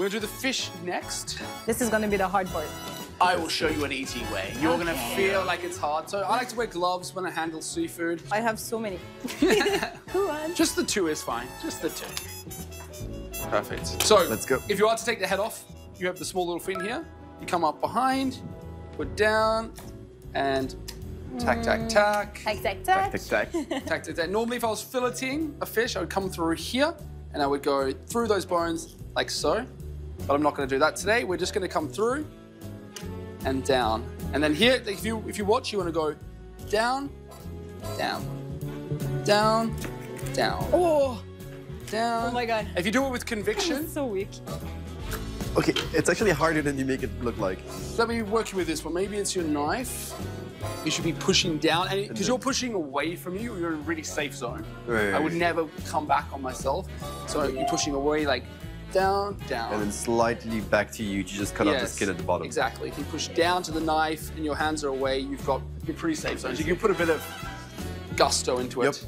We're gonna do the fish next. This is gonna be the hard part. I will show you an easy way. You're gonna feel like it's hard. So I like to wear gloves when I handle seafood. I have so many. Go on. Just the 2 is fine. Just the 2. Perfect. So let's go. If you are to take the head off, you have the small little fin here. You come up behind, put down, and tack, tack, tack. Tack, tack, tack. Tack, tack, tack. Tack, tack, tack. Normally, if I was filleting a fish, I would come through here, and I would go through those bones like so. But I'm not gonna do that today. We're just gonna come through and down. And then here, if you watch, you wanna go down, down, down, down. Oh, down. oh my God. If you do it with conviction. It's so weak. Okay, it's actually harder than you make it look like. Let me work you with this one. Maybe it's your knife. You should be pushing down, and because you're pushing away from you, you're in a really safe zone. Right. I would never come back on myself. So you're pushing away like down, down. And then slightly back to you to just cut off the skin at the bottom. Exactly. If you push down to the knife and your hands are away, you're pretty safe zone. So you can put a bit of gusto into it.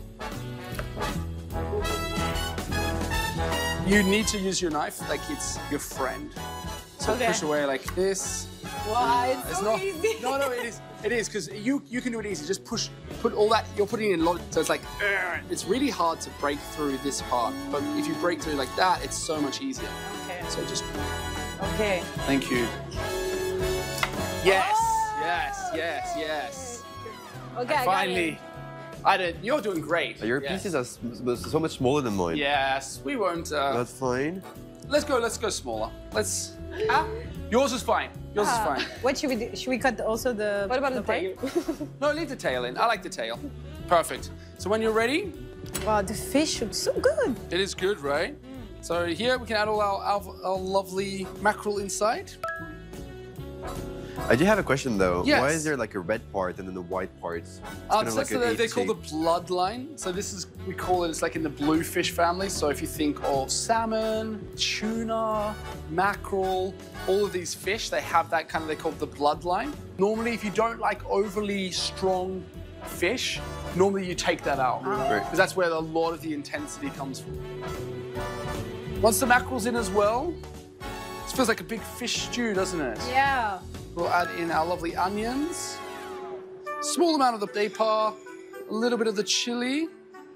You need to use your knife like it's your friend. So push away like this. Wow, it's so easy. No, it is. It is, because you can do it easy. Just put all that, you're putting in a lot, so it's like, it's really hard to break through this part. But if you break through like that, it's so much easier. Okay. So just. Okay. Thank you. Yes, yes, yes, yes. Okay, I finally. You're doing great. Your pieces are so much smaller than mine. Yes, we won't. That's fine. Let's go smaller. Yours is fine. Yours is fine. What should we do? Should we cut also the... What about the tail? No, leave the tail in. I like the tail. Perfect. So when you're ready... Wow, the fish looks so good. It is good, right? So here we can add all our lovely mackerel inside. I do have a question though. Yes. Why is there like a red part and then the white parts? They call the bloodline. So we call it, it's like in the bluefish family. So if you think of salmon, tuna, mackerel, all of these fish, they have that kind of, they call it the bloodline. Normally, if you don't like overly strong fish, normally you take that out. Because that's where a lot of the intensity comes from. Once the mackerel's in as well, it feels like a big fish stew, doesn't it? Yeah. We'll add in our lovely onions, small amount of the depar, a little bit of the chili.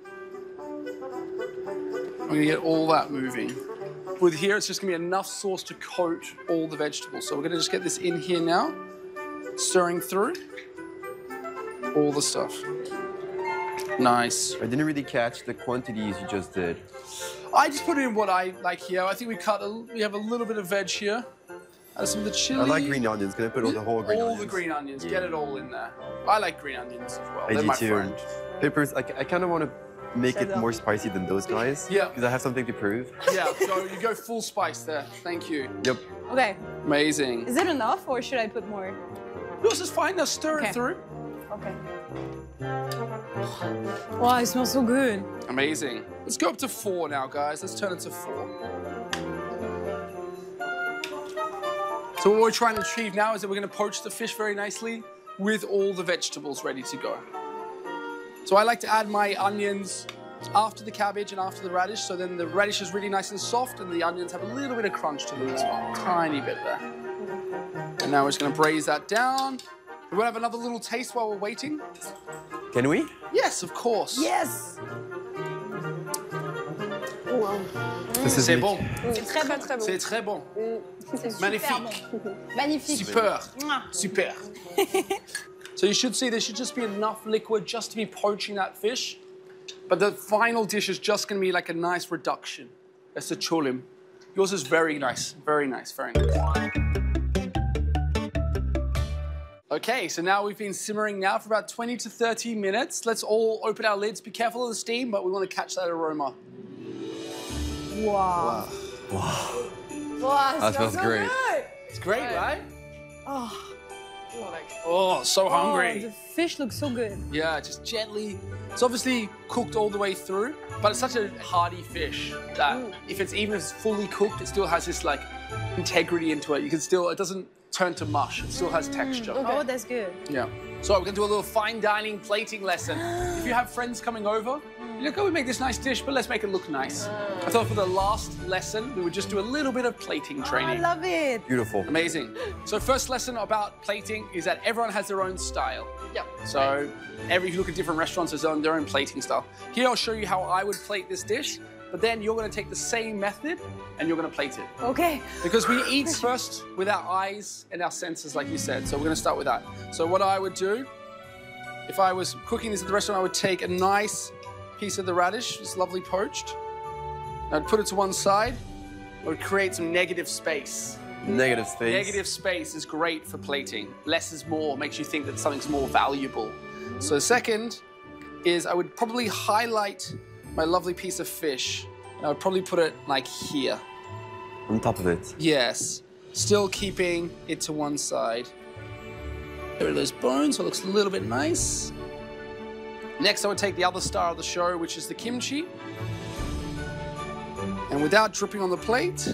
We're gonna get all that moving. With here, it's just gonna be enough sauce to coat all the vegetables. So we're gonna just get this in here now, stirring through all the stuff. Nice. I didn't really catch the quantities you just did. I just put in what I like here. I think we have a little bit of veg here. Add some of the chili. I like green onions. Can I put all the whole green onions? All the green onions. Yeah. Get it all in there. I like green onions as well. I They're do my too. friend. Peppers, I kind of want to make it more spicy than those guys. Yeah. Because I have something to prove. Yeah, so you go full spice there. Thank you. Yep. Okay. Amazing. Is it enough or should I put more? Yours is fine. Now stir it through. Okay. Wow, it smells so good. Amazing. Let's go up to 4 now, guys. Let's turn it to 4. So what we're trying to achieve now is that we're going to poach the fish very nicely with all the vegetables ready to go. So I like to add my onions after the cabbage and after the radish, so then the radish is really nice and soft and the onions have a little bit of crunch to them as well. Tiny bit there. And now we're just going to braise that down. We want to have another little taste while we're waiting. Can we? Yes, of course. Yes. Wow. C'est bon. C'est très bon. Très bon. C'est très bon. Magnifique. Bon. Magnifique. Super. Super. So you should see there should just be enough liquid just to be poaching that fish. But the final dish is just going to be like a nice reduction. That's the cholim. Yours is very nice. Very nice. Very nice. Okay, so now we've been simmering now for about 20 to 30 minutes. Let's all open our lids. Be careful of the steam, but we want to catch that aroma. Wow. Wow. Wow, That smells great. Good. It's great, right? Oh. Oh, so hungry. Oh, the fish looks so good. Yeah, just gently. It's obviously cooked all the way through, but it's such a hearty fish that if it's even fully cooked, it still has this like integrity into it. You can still, it doesn't turn to mush. It still has texture. Okay. Oh, that's good. Yeah. So we're gonna do a little fine dining plating lesson. If you have friends coming over, you're like, oh, we make this nice dish, but let's make it look nice. I thought for the last lesson, we would just do a little bit of plating I training. love it. Beautiful. Amazing. So first lesson about plating is that everyone has their own style. Yep. So if you look at different restaurants, there's their own plating style. Here I'll show you how I would plate this dish, but then you're going to take the same method and you're going to plate it. Okay. Because we eat first with our eyes and our senses, like you said. So we're going to start with that. So what I would do, if I was cooking this at the restaurant, I would take a nice piece of the radish, it's lovely poached. I'd put it to one side. I would create some negative space. Negative space. Negative space is great for plating. Less is more, makes you think that something's more valuable. So the second is I would probably highlight my lovely piece of fish. And I would probably put it like here. On top of it. Yes, still keeping it to one side. Get rid of those bones so it looks a little bit nice. Next, I would take the other star of the show, which is the kimchi. And without dripping on the plate,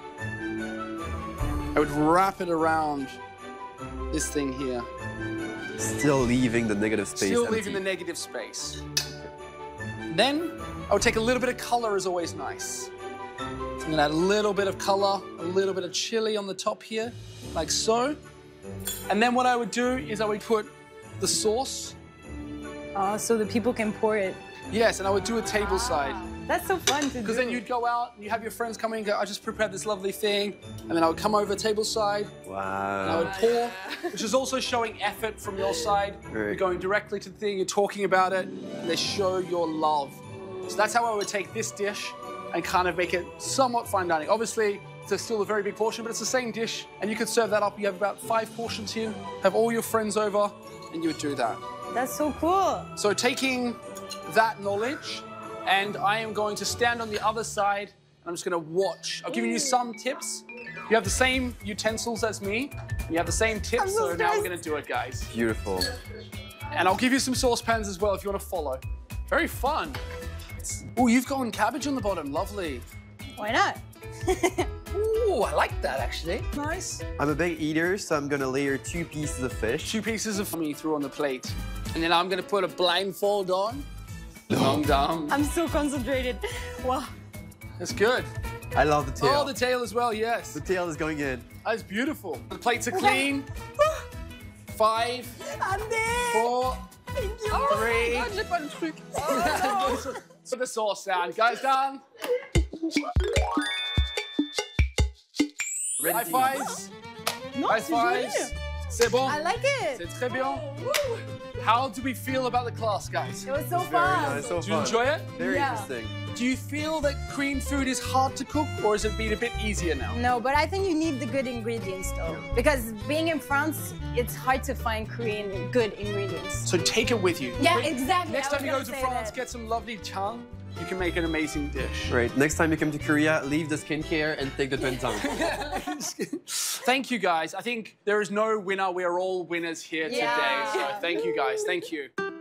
I would wrap it around this thing here. Still leaving the negative space Still empty. leaving the negative space. Then, I would take a little bit of color is always nice. So I'm gonna add a little bit of color, a little bit of chili on the top here, like so. And then what I would do is I would put the sauce. So the people can pour it. Yes, and I would do a table side. That's so fun to do. Because then you'd go out and you have your friends come in and go, I just prepared this lovely thing. And then I would come over table side and I would Wow. pour, which is also showing effort from your side. You're Right. going directly to the thing, you're talking about it, and they show your love. So that's how I would take this dish and kind of make it somewhat fine dining. Obviously, it's still a very big portion, but it's the same dish. And you could serve that up. You have about 5 portions here, have all your friends over, and you would do that. That's so cool. So taking that knowledge, and I am going to stand on the other side, and I'm just going to watch. I've given you some tips. You have the same utensils as me. You have the same tips, I'm so so now we're stressed. going to do it, guys. Beautiful. And I'll give you some saucepans as well if you want to follow. Very fun. Oh, you've gone cabbage on the bottom. Lovely. Why not? Ooh, I like that, actually. Nice. I'm a big eater, so I'm gonna layer 2 pieces of fish. 2 pieces of me through on the plate. And then I'm going to put a blindfold on. Dong dong. I'm so concentrated. Wow. That's good. I love the tail. Oh, the tail as well, yes. The tail is going in. That's beautiful. The plates are clean. 5, Andy! 4, Thank you. 3. Ah, j'ai pas le truc. So the sauce down. Guys, down. High fives. Non, High c'est joli. fives. C'est bon. I like it. C'est très bien. How do we feel about the class, guys? It was so Very fun. nice, so Do you fun. enjoy it? Very Yeah. interesting. Do you feel that Korean food is hard to cook, or has it been a bit easier now? No, but I think you need the good ingredients though. Because being in France, it's hard to find Korean good ingredients. So take it with you. Yeah, exactly. Next I time was you go gonna to say France, that. get some lovely chang. You can make an amazing dish. Right, next time you come to Korea, leave the skincare and take the twin tongue. Thank you, guys. I think there is no winner. We are all winners here today. Yeah. So thank you, guys. Thank you.